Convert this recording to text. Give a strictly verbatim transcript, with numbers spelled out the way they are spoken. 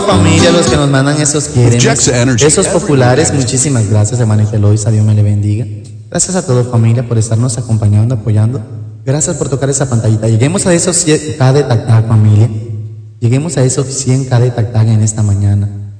Familia, los que nos mandan esos quieren, esos populares, muchísimas gracias, hermanita Eloisa, Dios me le bendiga. Gracias a toda familia por estarnos acompañando, apoyando. Gracias por tocar esa pantallita. Lleguemos a esos cien K de tac tac, familia. Lleguemos a esos cien K de tac tac en esta mañana.